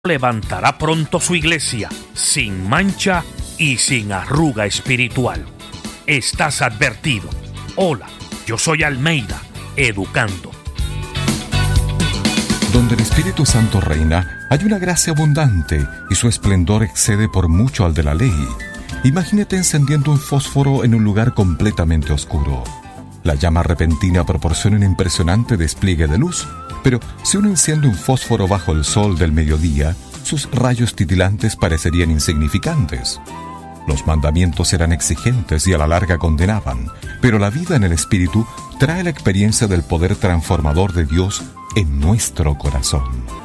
levantará pronto su iglesia, sin mancha y sin arruga espiritual. Estás advertido. Hola, yo soy Almeida, educando. Donde el Espíritu Santo reina, hay una gracia abundante y su esplendor excede por mucho al de la ley. Imagínate encendiendo un fósforo en un lugar completamente oscuro. La llama repentina proporciona un impresionante despliegue de luz, pero si uno enciende un fósforo bajo el sol del mediodía, sus rayos titilantes parecerían insignificantes. Los mandamientos eran exigentes y a la larga condenaban, pero la vida en el Espíritu trae la experiencia del poder transformador de Dios en nuestro corazón.